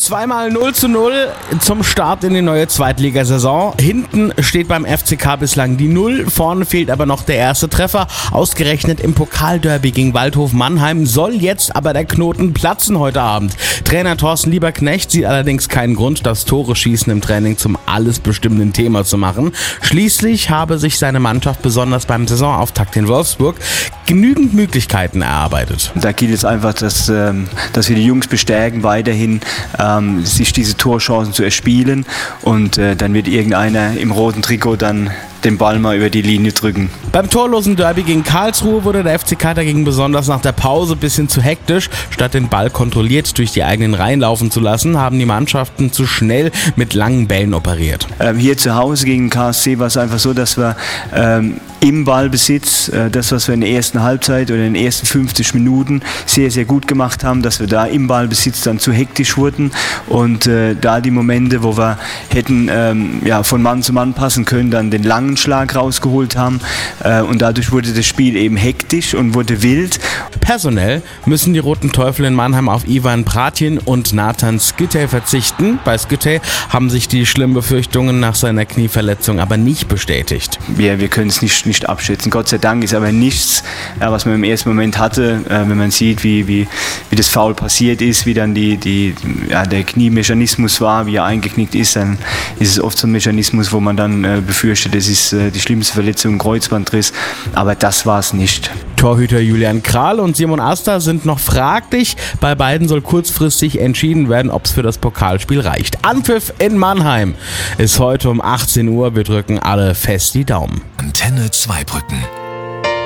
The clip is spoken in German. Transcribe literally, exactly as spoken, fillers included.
Zweimal null zu null zum Start in die neue Zweitligasaison. Hinten steht beim F C K bislang die Null, vorne fehlt aber noch der erste Treffer. Ausgerechnet im Pokalderby gegen Waldhof Mannheim soll jetzt aber der Knoten platzen heute Abend. Trainer Thorsten Lieberknecht sieht allerdings keinen Grund, das Tore-Schießen im Training zum alles bestimmenden Thema zu machen. Schließlich habe sich seine Mannschaft besonders beim Saisonauftakt in Wolfsburg genügend Möglichkeiten erarbeitet. Da gilt es einfach, dass, dass wir die Jungs bestärken, weiterhin ähm, sich diese Torchancen zu erspielen, und äh, dann wird irgendeiner im roten Trikot dann den Ball mal über die Linie drücken. Beim torlosen Derby gegen Karlsruhe wurde der F C K dagegen besonders nach der Pause ein bisschen zu hektisch. Statt den Ball kontrolliert durch die eigenen Reihen laufen zu lassen, haben die Mannschaften zu schnell mit langen Bällen operiert. Ähm, hier zu Hause gegen K S C war es einfach so, dass wir ähm, im Ballbesitz, äh, das was wir in der ersten Halbzeit oder in den ersten fünfzig Minuten sehr, sehr gut gemacht haben, dass wir da im Ballbesitz dann zu hektisch wurden, und äh, da die Momente, wo wir hätten ähm, ja, von Mann zu Mann passen können, dann den langen Schlag rausgeholt haben, äh, und dadurch wurde das Spiel eben hektisch und wurde wild. Personell müssen die Roten Teufel in Mannheim auf Ivan Pratin und Nathan Skytej verzichten. Bei Skytej haben sich die schlimmen Befürchtungen nach seiner Knieverletzung aber nicht bestätigt. Wir, wir können es nicht, nicht abschätzen. Gott sei Dank ist aber nichts, ja, was man im ersten Moment hatte, äh, wenn man sieht, wie, wie, wie das Foul passiert ist, wie dann die, die, ja, der Kniemechanismus war, wie er eingeknickt ist, dann ist es oft so ein Mechanismus, wo man dann äh, befürchtet, es ist äh, die schlimmste Verletzung, ein Kreuzbandriss, aber das war es nicht. Torhüter Julian Kral und Simon Asta sind noch fraglich. Bei beiden soll kurzfristig entschieden werden, ob es für das Pokalspiel reicht. Anpfiff in Mannheim ist heute um achtzehn Uhr. Wir drücken alle fest die Daumen. Antenne Zweibrücken.